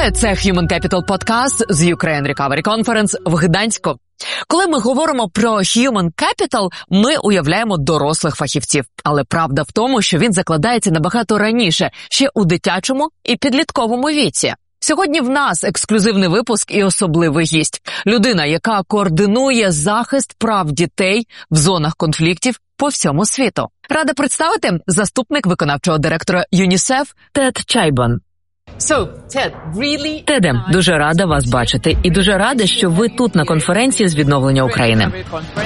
Вітаю, це Human Capital Podcast з Ukraine Recovery Conference в Гданську. Коли ми говоримо про Human Capital, ми уявляємо дорослих фахівців. Але правда в тому, що він закладається набагато раніше, ще у дитячому і підлітковому віці. Сьогодні в нас ексклюзивний випуск і особливий гість. Людина, яка координує захист прав дітей в зонах конфліктів по всьому світу. Рада представити заступник виконавчого директора ЮНІСЕФ Тед Чайбан. Теде, дуже рада вас бачити і дуже рада, що ви тут на конференції з відновлення України.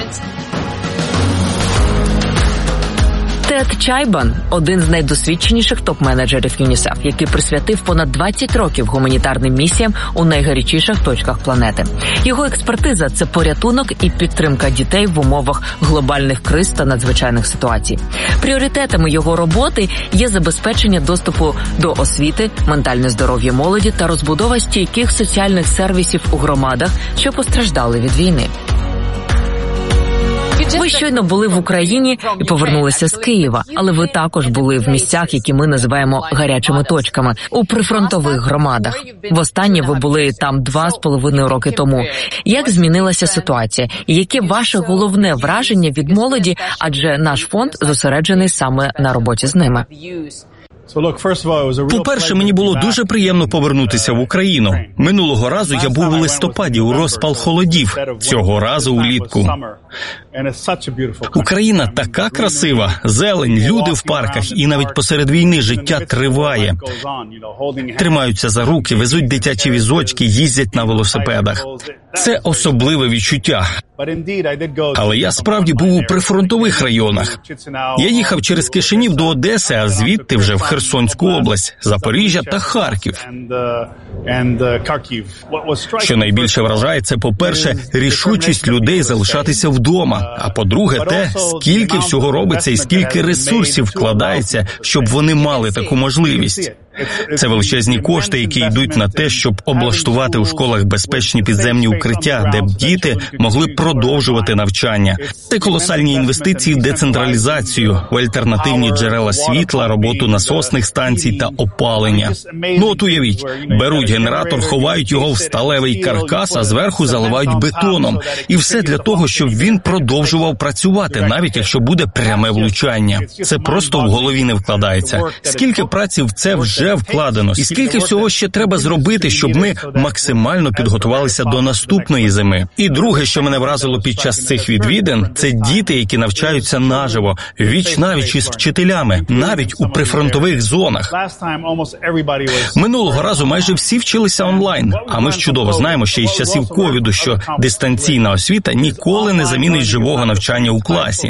Тед Чайбан – один з найдосвідченіших топ-менеджерів ЮНІСЕФ, який присвятив понад 20 років гуманітарним місіям у найгарячіших точках планети. Його експертиза – це порятунок і підтримка дітей в умовах глобальних криз та надзвичайних ситуацій. Пріоритетами його роботи є забезпечення доступу до освіти, ментальне здоров'я молоді та розбудова стійких соціальних сервісів у громадах, що постраждали від війни. Ви щойно були в Україні і повернулися з Києва, але ви також були в місцях, які ми називаємо гарячими точками, у прифронтових громадах. Востаннє ви були там 2,5 роки тому. Як змінилася ситуація? І яке ваше головне враження від молоді, адже наш фонд зосереджений саме на роботі з ними? По-перше, мені було дуже приємно повернутися в Україну. Минулого разу я був у листопаді у розпал холодів, цього разу улітку. Україна така красива, зелень, люди в парках і навіть посеред війни життя триває. Тримаються за руки, везуть дитячі візочки, їздять на велосипедах. Це особливе відчуття. Але я справді був у прифронтових районах. Я їхав через Кишинів до Одеси, а звідти вже в Херсонську область, Запоріжжя та Харків. Що найбільше вражає, це, по-перше, рішучість людей залишатися вдома, а по-друге, те, скільки всього робиться і скільки ресурсів вкладається, щоб вони мали таку можливість. Це величезні кошти, які йдуть на те, щоб облаштувати у школах безпечні підземні укриття, де б діти могли продовжувати навчання. Це колосальні інвестиції в децентралізацію, в альтернативні джерела світла, роботу насосних станцій та опалення. Ну от уявіть, беруть генератор, ховають його в сталевий каркас, а зверху заливають бетоном. І все для того, щоб він продовжував працювати, навіть якщо буде пряме влучання. Це просто в голові не вкладається. Скільки праці в це вже вкладено, і скільки всього ще треба зробити, щоб ми максимально підготувалися до наступної зими. І друге, що мене вразило під час цих відвідин, це діти, які навчаються наживо, віч-навіч із вчителями, навіть у прифронтових зонах. Минулого разу майже всі вчилися онлайн, а ми ж чудово знаємо ще із часів ковіду, що дистанційна освіта ніколи не замінить живого навчання у класі.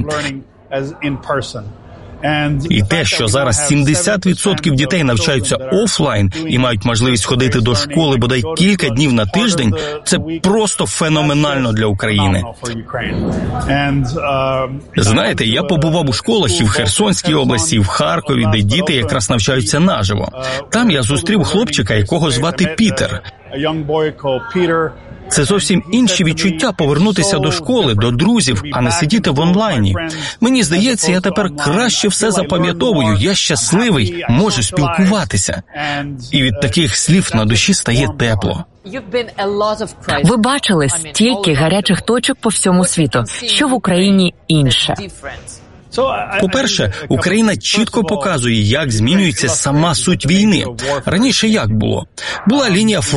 І те, що зараз 70% дітей навчаються офлайн і мають можливість ходити до школи бодай кілька днів на тиждень, це просто феноменально для України. Знаєте, я побував у школах і в Херсонській області, і в Харкові, де діти якраз навчаються наживо. Там я зустрів хлопчика, якого звати Пітер. Це зовсім інші відчуття повернутися до школи, до друзів, а не сидіти в онлайні. Мені здається, я тепер краще все запам'ятовую, я щасливий, можу спілкуватися. І від таких слів на душі стає тепло. Ви бачили стільки гарячих точок по всьому світу. Що в Україні інше? По-перше, Україна чітко показує, як змінюється сама суть війни. Раніше як було? Була лінія